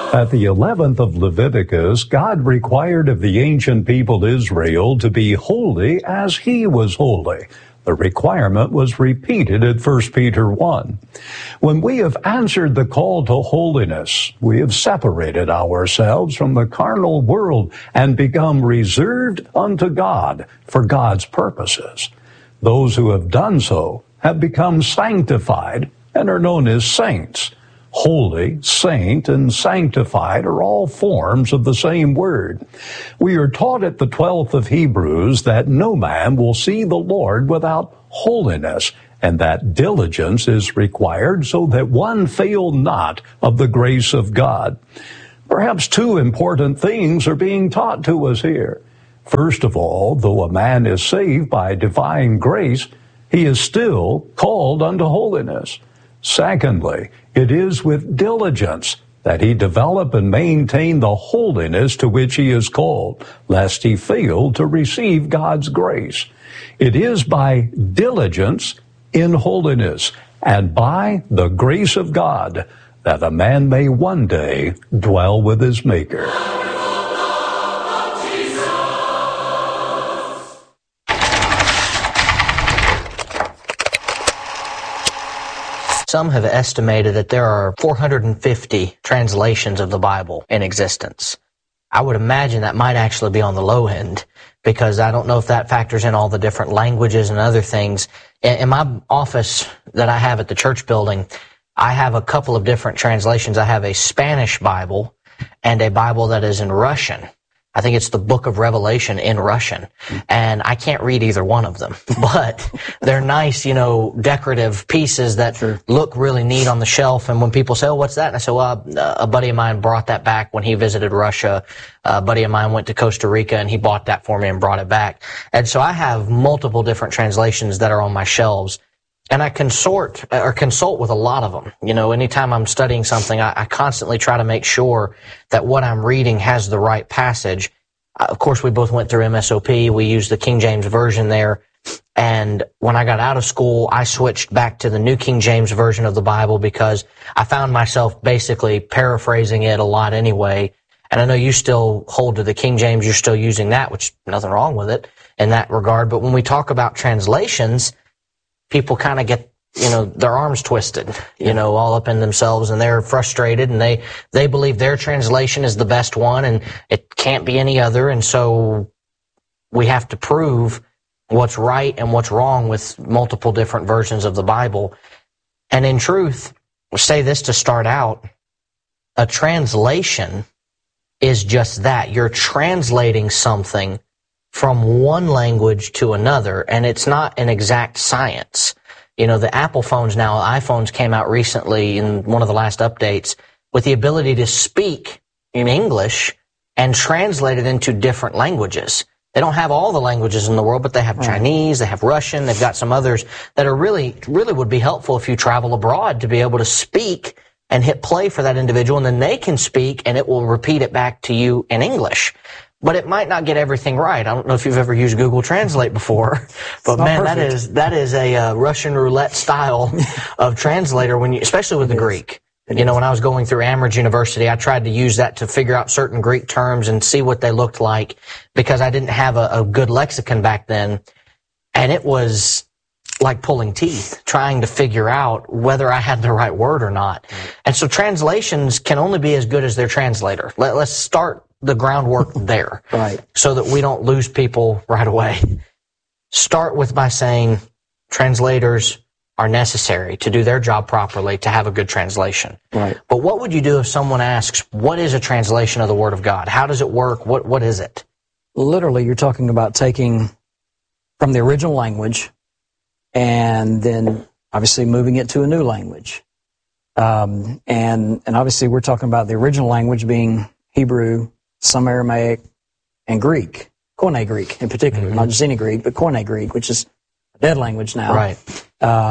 At the 11th of Leviticus, God required of the ancient people Israel to be holy as he was holy. The requirement was repeated at 1 Peter 1. When we have answered the call to holiness, we have separated ourselves from the carnal world and become reserved unto God for God's purposes. Those who have done so have become sanctified and are known as saints. Holy, saint, and sanctified are all forms of the same word. We are taught at the 12th of Hebrews that no man will see the Lord without holiness, and that diligence is required so that one fail not of the grace of God. Perhaps two important things are being taught to us here. First of all, though a man is saved by divine grace, he is still called unto holiness. Secondly, it is with diligence that he develop and maintain the holiness to which he is called, lest he fail to receive God's grace. It is by diligence in holiness and by the grace of God that a man may one day dwell with his Maker. Some have estimated that there are 450 translations of the Bible in existence. I would imagine that might actually be on the low end, because I don't know if that factors in all the different languages and other things. In my office that I have at the church building, I have a couple of different translations. I have a Spanish Bible and a Bible that is in Russian. I think it's the Book of Revelation in Russian, and I can't read either one of them, but they're nice, decorative pieces that look really neat on the shelf. And when people say, "Oh, what's that?" and I say, "Well, a buddy of mine brought that back when he visited Russia. A buddy of mine went to Costa Rica and he bought that for me and brought it back." And so I have multiple different translations that are on my shelves. And I consult with a lot of them. Anytime I'm studying something, I constantly try to make sure that what I'm reading has the right passage. Of course, we both went through MSOP. We used the King James Version there. And when I got out of school, I switched back to the New King James Version of the Bible because I found myself basically paraphrasing it a lot anyway. And I know you still hold to the King James. You're still using that, which nothing wrong with it in that regard. But when we talk about translations, people kind of get, their arms twisted, all up in themselves, and they're frustrated, and they believe their translation is the best one and it can't be any other. And so we have to prove what's right and what's wrong with multiple different versions of the Bible. And in truth, we'll say this to start out, a translation is just that. You're translating something from one language to another, and it's not an exact science. The Apple phones now, iPhones came out recently in one of the last updates with the ability to speak in English and translate it into different languages. They don't have all the languages in the world, but they have Chinese, they have Russian, they've got some others that are really would be helpful if you travel abroad to be able to speak and hit play for that individual, and then they can speak and it will repeat it back to you in English. But it might not get everything right. I don't know if you've ever used Google Translate before, but man, that is a Russian roulette style of translator especially with the Greek. When I was going through Amherst University, I tried to use that to figure out certain Greek terms and see what they looked like because I didn't have a good lexicon back then. And it was like pulling teeth, trying to figure out whether I had the right word or not. And so translations can only be as good as their translator. Let's start the groundwork there, right? So that we don't lose people right away. Start with by saying translators are necessary to do their job properly, to have a good translation. Right. But what would you do if someone asks, what is a translation of the Word of God? How does it work? What is it? Literally, you're talking about taking from the original language and then obviously moving it to a new language. And obviously we're talking about the original language being Hebrew, some Aramaic, and Greek. Koine Greek in particular, not just any Greek, but Koine Greek, which is a dead language now. Right.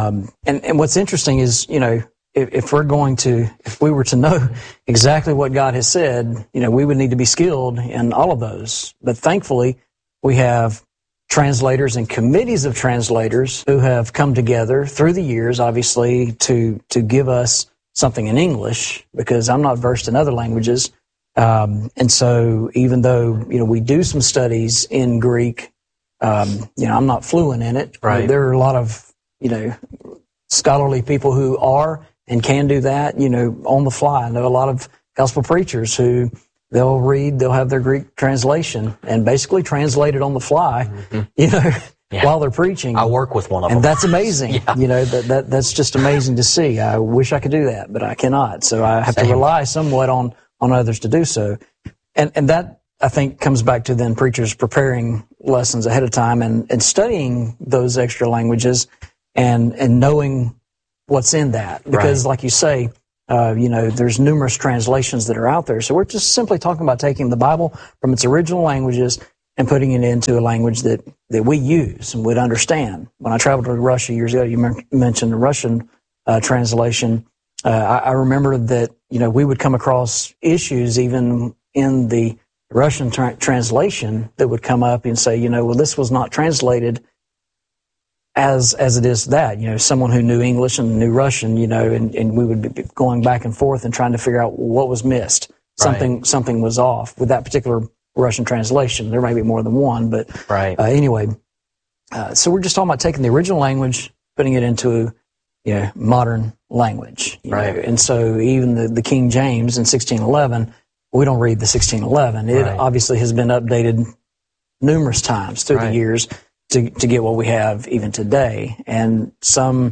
And what's interesting is, if we were to know exactly what God has said, we would need to be skilled in all of those. But thankfully, we have translators and committees of translators who have come together through the years, obviously, to give us something in English because I'm not versed in other languages. And so even though, we do some studies in Greek, I'm not fluent in it. Right. There are a lot of, scholarly people who are and can do that, on the fly. I know a lot of gospel preachers who they'll have their Greek translation and basically translate it on the fly, while they're preaching. I work with one of them. And that's amazing. Yeah. That's just amazing to see. I wish I could do that, but I cannot. So I have to rely somewhat on others to do so. And that, I think, comes back to then preachers preparing lessons ahead of time and studying those extra languages and knowing what's in that. Because like you say, there's numerous translations that are out there. So we're just simply talking about taking the Bible from its original languages and putting it into a language that we use and would understand. When I traveled to Russia years ago, you mentioned the Russian translation. I remember that, we would come across issues even in the Russian translation that would come up and say, this was not translated as it is that, someone who knew English and knew Russian, and we would be going back and forth and trying to figure out what was missed. Something was off with that particular Russian translation. There may be more than one, but anyway. So we're just talking about taking the original language, putting it into modern language. You know? And so even the King James in 1611, we don't read the 1611. It obviously has been updated numerous times through the years to get what we have even today. And some,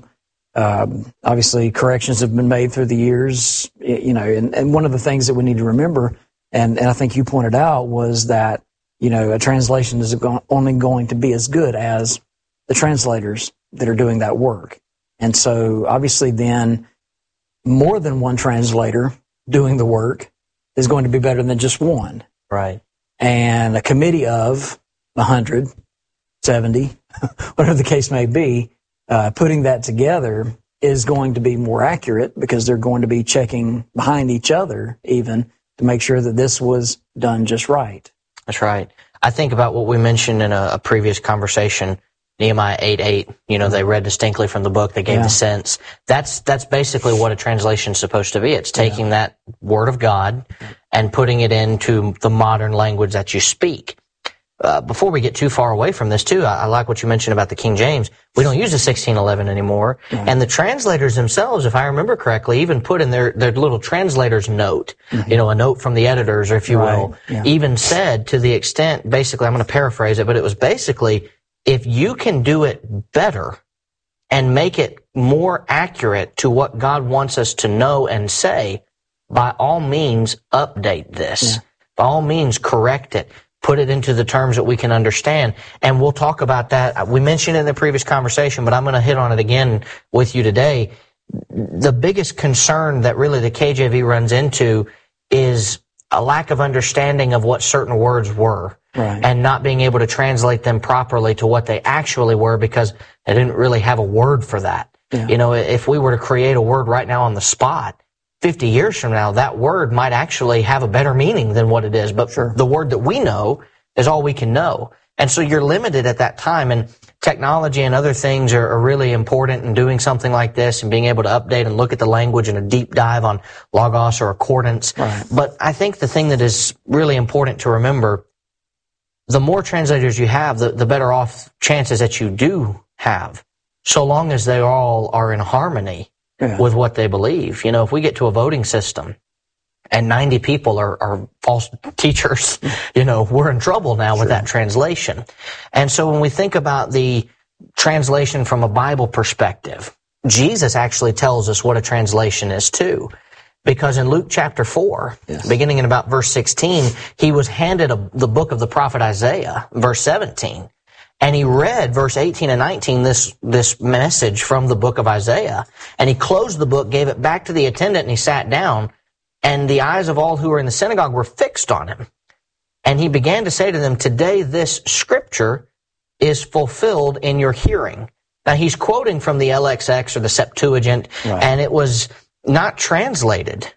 obviously only have been made through the years, and one of the things that we need to remember, and I think you pointed out, was that, a translation is only going to be as good as the translators that are doing that work. And so obviously then more than one translator doing the work is going to be better than just one. Right. And a committee of 100, 70, whatever the case may be, putting that together is going to be more accurate because they're going to be checking behind each other even to make sure that this was done just right. That's right. I think about what we mentioned in a previous conversation, Nehemiah 8:8. They read distinctly from the book. They gave the sense. That's basically what a translation is supposed to be. It's taking that word of God and putting it into the modern language that you speak. Before we get too far away from this too, I like what you mentioned about the King James. We don't use the 1611 anymore. And the translators themselves, if I remember correctly, even put in their little translator's note, a note from the editors, or if you will, even said, to the extent, basically, I'm going to paraphrase it, but it was basically, if you can do it better and make it more accurate to what God wants us to know and say, by all means, update this. By all means, correct it. Put it into the terms that we can understand. And we'll talk about that. We mentioned it in the previous conversation, but I'm going to hit on it again with you today. The biggest concern that really the KJV runs into is a lack of understanding of what certain words were. And not being able to translate them properly to what they actually were because they didn't really have a word for that. If we were to create a word right now on the spot, 50 years from now, that word might actually have a better meaning than what it is. But the word that we know is all we can know. And so you're limited at that time. And technology and other things are really important in doing something like this and being able to update and look at the language and a deep dive on Logos or Accordance. But I think the thing that is really important to remember, the more translators you have, the better off chances that you do have, so long as they all are in harmony with what they believe. If we get to a voting system and 90 people are false teachers, we're in trouble now with that translation. And so when we think about the translation from a Bible perspective, Jesus actually tells us what a translation is too. Because in Luke chapter 4, beginning in about verse 16, he was handed the book of the prophet Isaiah, verse 17. And he read verse 18 and 19, this message from the book of Isaiah. And he closed the book, gave it back to the attendant, and he sat down. And the eyes of all who were in the synagogue were fixed on him. And he began to say to them, "Today this scripture is fulfilled in your hearing." Now he's quoting from the LXX or the Septuagint, and it was not translated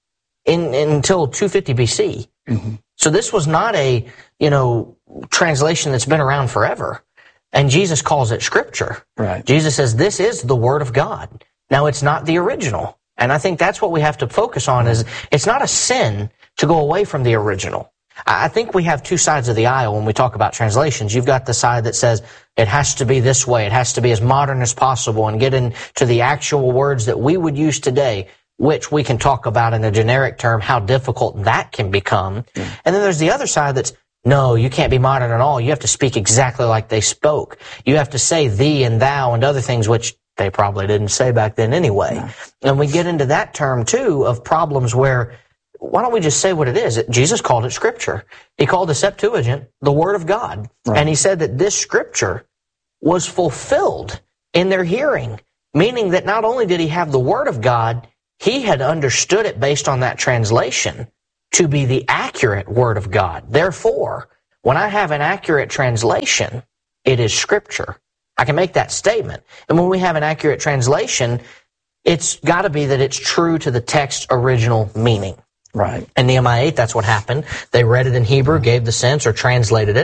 until 250 BC. So this was not a, translation that's been around forever. And Jesus calls it scripture. Jesus says this is the word of God. Now it's not the original. And I think that's what we have to focus on is it's not a sin to go away from the original. I think we have two sides of the aisle when we talk about translations. You've got the side that says it has to be this way. It has to be as modern as possible and get into the actual words that we would use today, which we can talk about in a generic term, how difficult that can become. And then there's the other side that's, no, you can't be modern at all. You have to speak exactly like they spoke. You have to say thee and thou and other things which they probably didn't say back then anyway. Yeah. And we get into that term, too, of problems where, why don't we just say what it is? Jesus called it Scripture. He called the Septuagint the Word of God. Right. And he said that this Scripture was fulfilled in their hearing, meaning that not only did he have the Word of God, he had understood it based on that translation to be the accurate Word of God. Therefore, when I have an accurate translation, it is Scripture. I can make that statement. And when we have an accurate translation, it's got to be that it's true to the text's original meaning. Right. In Nehemiah 8, that's what happened. They read it in Hebrew, gave the sense, or translated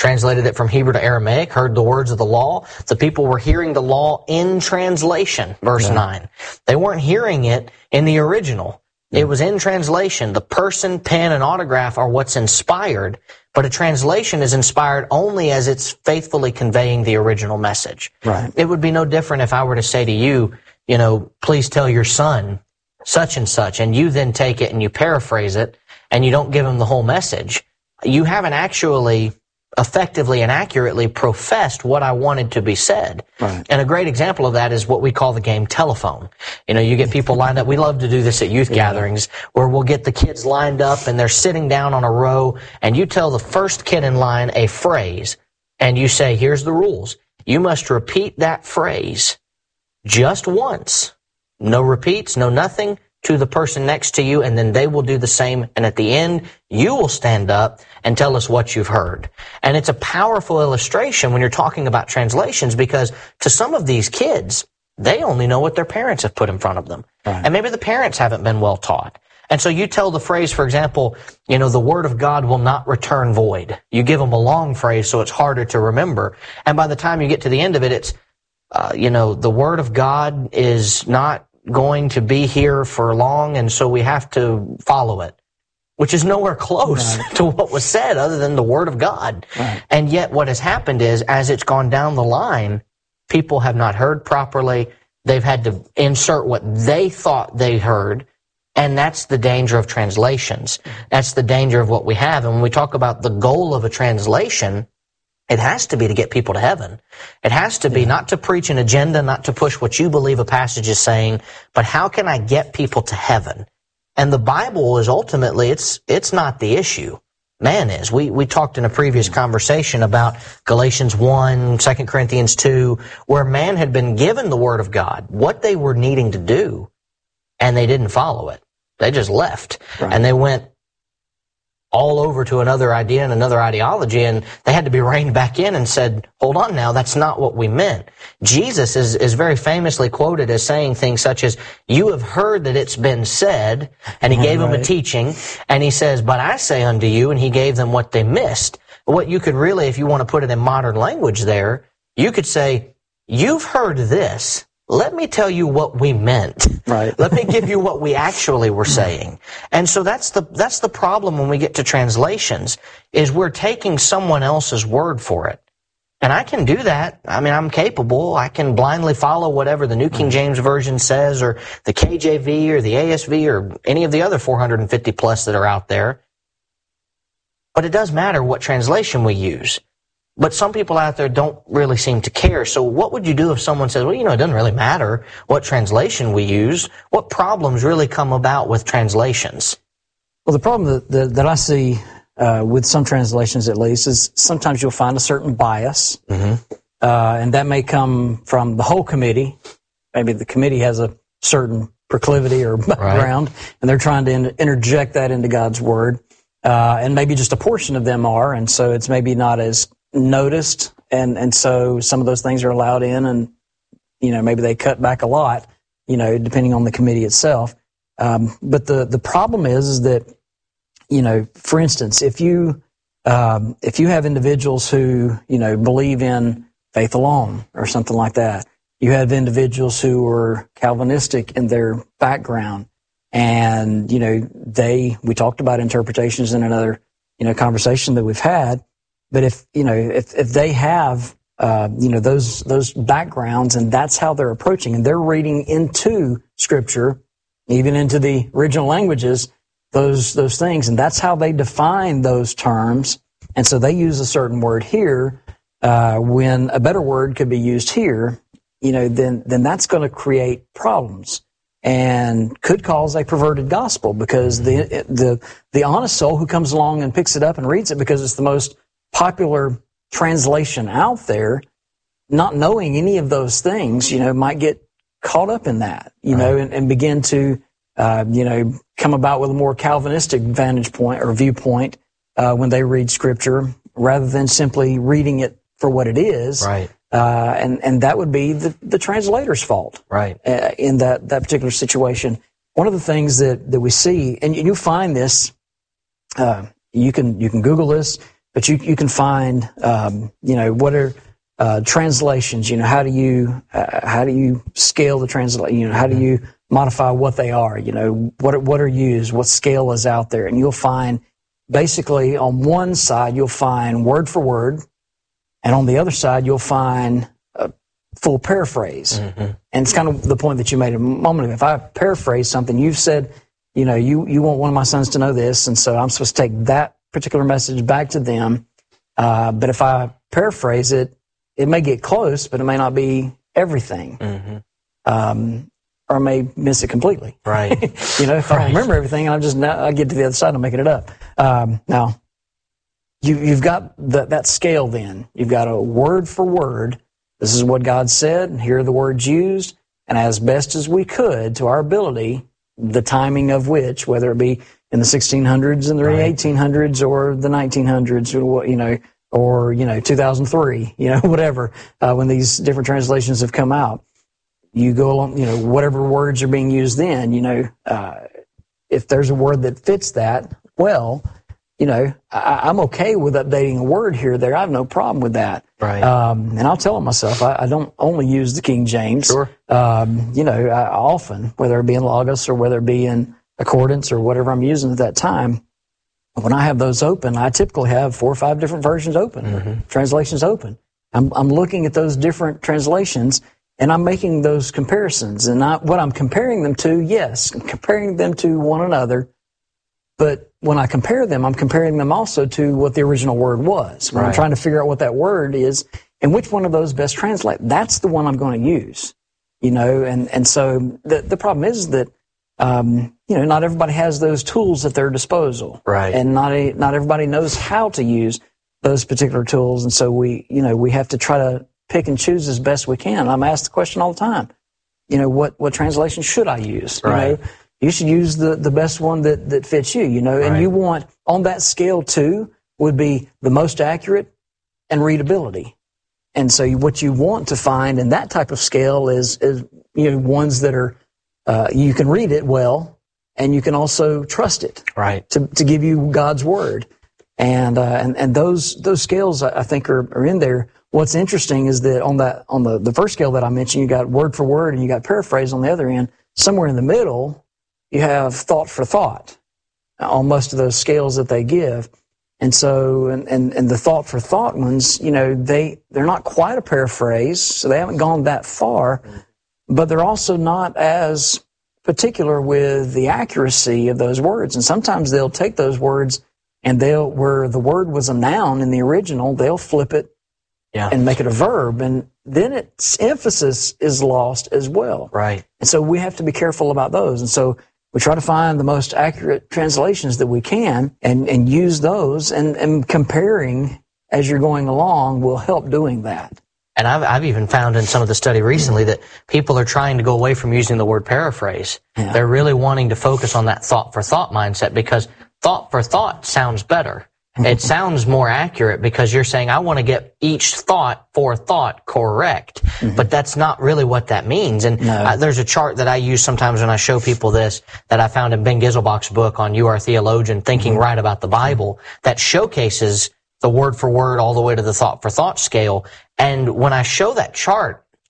it from Hebrew to Aramaic, heard the words of the law. The people were hearing the law in translation, verse 9. They weren't hearing it in the original. It was in translation. The person, pen, and autograph are what's inspired, but a translation is inspired only as it's faithfully conveying the original message. Right. It would be no different if I were to say to you, please tell your son such and such, and you then take it and you paraphrase it, and you don't give him the whole message. You haven't actually effectively and accurately professed what I wanted to be said. Right. And a great example of that is what we call the game telephone. You get people lined up. We love to do this at youth gatherings where we'll get the kids lined up and they're sitting down on a row, and you tell the first kid in line a phrase, and you say, here's the rules. You must repeat that phrase just once. No repeats, no nothing, to the person next to you, and then they will do the same. And at the end, you will stand up and tell us what you've heard. And it's a powerful illustration when you're talking about translations, because to some of these kids, they only know what their parents have put in front of them. Right. And maybe the parents haven't been well taught. And so you tell the phrase, for example, the Word of God will not return void. You give them a long phrase so it's harder to remember. And by the time you get to the end of it, it's, the Word of God is not going to be here for long, and so we have to follow it, which is nowhere close to what was said other than the Word of God. Right. And yet what has happened is, as it's gone down the line, people have not heard properly. They've had to insert what they thought they heard, and that's the danger of translations. That's the danger of what we have. And when we talk about the goal of a translation, it has to be to get people to heaven. It has to be not to preach an agenda, not to push what you believe a passage is saying, but how can I get people to heaven? And the Bible is ultimately, it's not the issue. Man is. We talked in a previous conversation about Galatians 1, 2 Corinthians 2, where man had been given the Word of God, what they were needing to do, and they didn't follow it. They just left. Right. And they went all over to another idea and another ideology, and they had to be reined back in and said, hold on now, that's not what we meant. Jesus is very famously quoted as saying things such as, you have heard that it's been said, and he gave them a teaching, and he says, but I say unto you, and he gave them what they missed. What you could really, if you want to put it in modern language there, you could say, you've heard this. Let me tell you what we meant. Right. Let me give you what we actually were saying. And so that's the problem when we get to translations, is we're taking someone else's word for it. And I can do that. I mean, I'm capable. I can blindly follow whatever the New King James Version says, or the KJV, or the ASV, or any of the other 450 plus that are out there. But it does matter what translation we use. But some people out there don't really seem to care. So what would you do if someone says, well, it doesn't really matter what translation we use? What problems really come about with translations? Well, the problem that I see with some translations, at least, is sometimes you'll find a certain bias. Mm-hmm. And that may come from the whole committee. Maybe the committee has a certain proclivity or background, and they're trying to interject that into God's Word. And maybe just a portion of them are, and so it's maybe not as noticed, and so some of those things are allowed in, and maybe they cut back a lot, depending on the committee itself. But the problem is that for instance, if you have individuals who believe in faith alone or something like that, You have individuals who were Calvinistic in their background. And, we talked about interpretations in another, conversation that we've had. But if they have, those backgrounds and that's how they're approaching and they're reading into Scripture, even into the original languages, those things, and that's how they define those terms. And so they use a certain word here, when a better word could be used here, then that's going to create problems and could cause a perverted gospel, because the honest soul who comes along and picks it up and reads it because it's the most popular translation out there, not knowing any of those things, might get caught up in that, and begin to, come about with a more Calvinistic vantage point or viewpoint when they read Scripture, rather than simply reading it for what it is. Right. And that would be the translator's fault. Right. In that particular situation. One of the things that we see, and you find this, you can Google this, but you can find, what are translations? How do you scale the translation? How do you modify what they are? What are used? What scale is out there? And you'll find basically on one side you'll find word for word, and on the other side you'll find a full paraphrase. Mm-hmm. And it's kind of the point that you made a moment ago. If I paraphrase something, you've said, you want one of my sons to know this, and so I'm supposed to take that particular message back to them. But if I paraphrase it, it may get close, but it may not be everything. Mm-hmm. Or I may miss it completely. Right. If I don't remember everything, I get to the other side and I'm making it up. Now, you've got that scale then. You've got a word for word. This is what God said, and here are the words used, and as best as we could, to our ability, the timing of which, whether it be in the 1600s and the 1800s or the 1900s, or 2003, whatever, when these different translations have come out. You go along, whatever words are being used then, if there's a word that fits that, well, I'm okay with updating a word here or there. I have no problem with that. Right. And I'll tell myself, I don't only use the King James. Sure. I often, whether it be in Logos or whether it be in Accordance or whatever I'm using at that time, when I have those open, I typically have 4 or 5 different versions open, mm-hmm. translations open. I'm looking at those different translations, and I'm making those comparisons. And what I'm comparing them to, yes, I'm comparing them to one another. But when I compare them, I'm comparing them also to what the original word was. When I'm trying to figure out what that word is and which one of those best translate, that's the one I'm going to use. And so the problem is that, not everybody has those tools at their disposal. Right. And not everybody knows how to use those particular tools. And so we have to try to pick and choose as best we can. I'm asked the question all the time, what translation should I use? Right. You should use the best one that fits you, and you want, on that scale too, would be the most accurate and readability. And so what you want to find in that type of scale is ones that are, you can read it well, and you can also trust it. Right. To give you God's word. And those scales I think are in there. What's interesting is that on the first scale that I mentioned, you got word for word and you got paraphrase on the other end. Somewhere in the middle, you have thought for thought on most of those scales that they give. And so, and the thought for thought ones, they're not quite a paraphrase, so they haven't gone that far, but they're also not as particular with the accuracy of those words. And sometimes they'll take those words and where the word was a noun in the original, they'll flip it and make it a verb. And then its emphasis is lost as well. Right. And so we have to be careful about those. And so we try to find the most accurate translations that we can and use those, and comparing as you're going along will help doing that. And I've even found in some of the study recently that people are trying to go away from using the word paraphrase. Yeah. They're really wanting to focus on that thought for thought mindset, because thought for thought sounds better. It sounds more accurate because you're saying, I want to get each thought for thought correct. Mm-hmm. But that's not really what that means. And there's a chart that I use sometimes when I show people this that I found in Ben Giselbach's book on You Are a Theologian, Thinking mm-hmm. Right About the Bible, that showcases the word for word all the way to the thought for thought scale. And when I show that chart,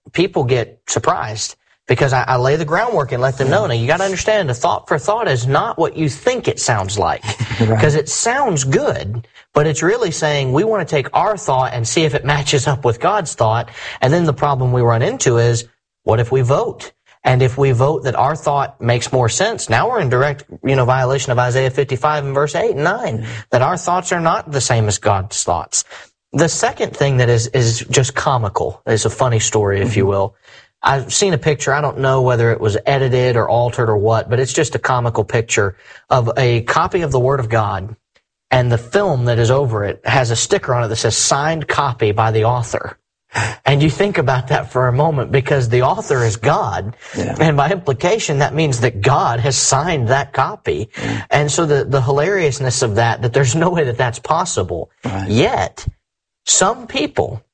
people get surprised because I lay the groundwork and let them know. Now, you got to understand, a thought for thought is not what you think it sounds like. Because it sounds good, but it's really saying we want to take our thought and see if it matches up with God's thought. And then the problem we run into is, what if we vote? And if we vote that our thought makes more sense, now we're in direct, violation of Isaiah 55 and verse 8 and 9, that our thoughts are not the same as God's thoughts. The second thing that is just comical, is a funny story, if you will. I've seen a picture, I don't know whether it was edited or altered or what, but it's just a comical picture of a copy of the Word of God, and the film that is over it has a sticker on it that says signed copy by the author. And you think about that for a moment, because the author is God, and by implication that means that God has signed that copy. And so the hilariousness of that there's no way that that's possible. Yet, some people